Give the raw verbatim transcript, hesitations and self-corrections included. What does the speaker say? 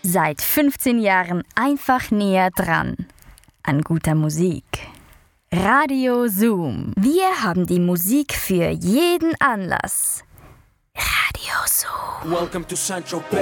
Seit fünfzehn Jahren einfach näher dran an guter Musik. Radio Zoom. Wir haben die Musik für jeden Anlass. Radio Zoom. Welcome to Saint-Tropez.